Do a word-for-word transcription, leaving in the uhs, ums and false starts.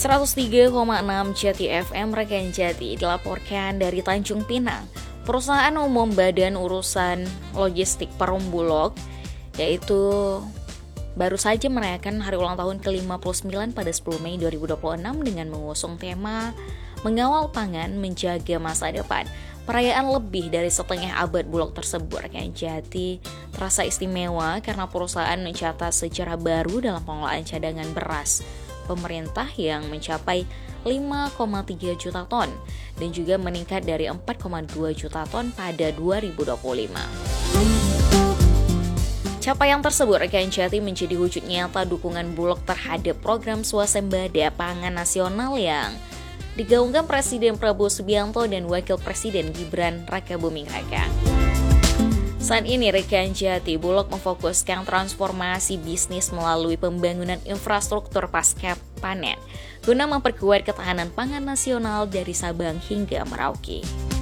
seratus tiga koma enam Jati F M Rekan Jati dilaporkan dari Tanjung Pinang. Perusahaan umum Badan Urusan Logistik Perum Bulog yaitu baru saja merayakan hari ulang tahun ke lima puluh sembilan pada sepuluh Mei dua ribu dua puluh enam dengan mengusung tema Mengawal Pangan Menjaga Masa Depan. Perayaan lebih dari setengah abad Bulog tersebut Rekan Jati terasa istimewa karena perusahaan mencatat sejarah baru dalam pengelolaan cadangan beras pemerintah yang mencapai lima koma tiga juta ton dan juga meningkat dari empat koma dua juta ton pada dua ribu dua puluh lima. Capaian tersebut Rekan Jati menjadi wujud nyata dukungan Bulog terhadap program swasembada pangan nasional yang digaungkan Presiden Prabowo Subianto dan Wakil Presiden Gibran Rakabuming Raka. Saat ini Rekan Jati, Bulog memfokuskan transformasi bisnis melalui pembangunan infrastruktur pasca panen guna memperkuat ketahanan pangan nasional dari Sabang hingga Merauke.